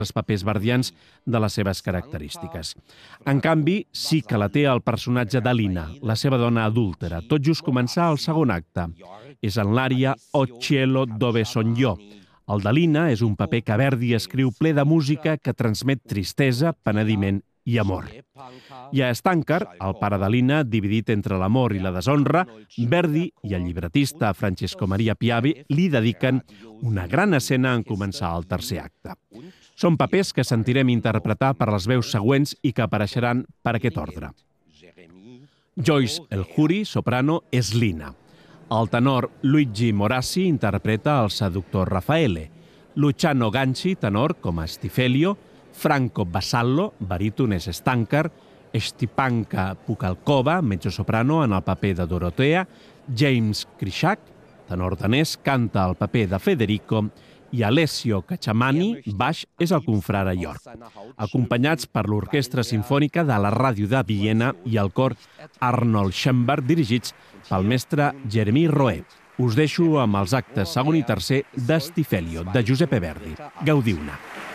els papers verdians de les seves característiques. En canvi, sí que la té el personatge d'Alina, la seva dona adúltera, tot just començar el segon acte. És en l'ària O cielo dove son yo. El d'Alina és un paper que Verdi escriu ple de música que transmet tristesa, penediment i amor. I a Stancar, el pare d'Alina, dividit entre l'amor i la deshonra, Verdi i el llibretista Francesco Maria Piave li dediquen una gran escena en començar el tercer acte. Són papers que sentirem interpretar per les veus següents i que apareixeran per aquest ordre. Joyce El Juri, soprano, és Lina. El tenor Luigi Morassi interpreta el seductor Raffaele. Luciano Ganci, tenor, com a Stifelio. Franco Basallo, baríton, és Stancar. Stipanka Pukalkova, mezzosoprano, en el paper de Dorotea. James Krishak, tenor danès, canta el paper de Federico. I Alessio Cacciamani, baix, és el confrare York, acompanyats per l'Orquestra Simfònica de la Ràdio de Viena i el cor Arnold Schoenberg, dirigits pel mestre Jeremy Roe. Us deixo amb els actes segon i tercer de Stifelio, de Giuseppe Verdi. Gaudiu-ne!